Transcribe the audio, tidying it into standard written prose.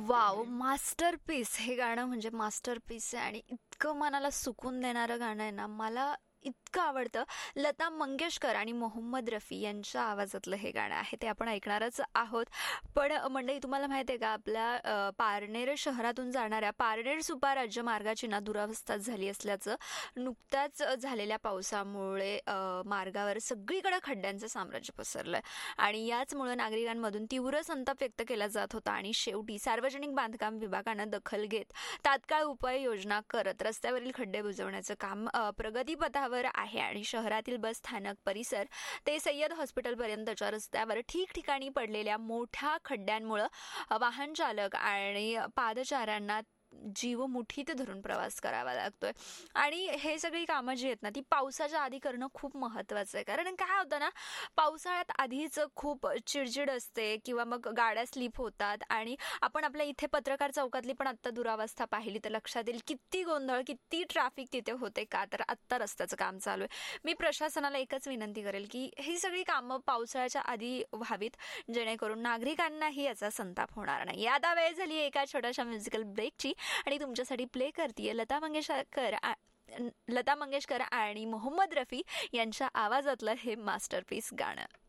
Wow! Masterpiece हे गाणं म्हणजे मास्टरपीस आहे आणि इतकं मनाला सुकून देणारं गाणं आहे ना, मला इतकं आवडतं. लता मंगेशकर आणि मोहम्मद रफी यांच्या आवाजातलं हे गाणं आहे. ते आपण ऐकणारच आहोत. पण मंडळी तुम्हाला माहिती आहे का, आपल्या पारनेर शहरातून जाणाऱ्या पारनेर सुपा राज्यमार्गाची ना दुरावस्था झाली असल्याचं नुकत्याच झालेल्या पावसामुळे मार्गावर सगळीकडे खड्ड्यांचं साम्राज्य पसरलंय आणि याचमुळे नागरिकांमधून तीव्र संताप व्यक्त केला जात होता आणि शेवटी सार्वजनिक बांधकाम विभागानं दखल घेत तात्काळ उपाययोजना करत रस्त्यावरील खड्डे बुजवण्याचं काम प्रगतीपथावर आहे आणि शहरातील बस स्थानक परिसर ते सय्यद हॉस्पिटलपर्यंतच्या रस्त्यावर ठिकठिकाणी पडलेल्या मोठ्या खड्ड्यांमुळं वाहन चालक आणि पादचाऱ्यांना जीव मुठीत धरून प्रवास करावा लागतोय. आणि हे सगळी कामं जी आहेत ना, ती पावसाच्या आधी करणं खूप महत्त्वाचं आहे. कारण काय होतं ना, पावसाळ्यात आधीच खूप चिडचिड असते किंवा मग गाड्या स्लिप होतात आणि आपण आपल्या इथे पत्रकार चौकातली पण आत्ता दुरावस्था पाहिली तर लक्षात येईल किती गोंधळ, किती ट्रॅफिक तिथे होते. का तर आत्ता रस्त्याचं काम चालू आहे. मी प्रशासनाला एकच विनंती करेल की ही सगळी कामं पावसाळ्याच्या आधी व्हावीत, जेणेकरून नागरिकांनाही याचा संताप होणार नाही. आता वेळ झाली एका छोट्याशा म्युझिकल ब्रेकची आणि तुमच्यासाठी प्ले करतीये लता मंगेशकर आणि मोहम्मद रफी यांच्या आवाजातलं हे मास्टरपीस गाणं.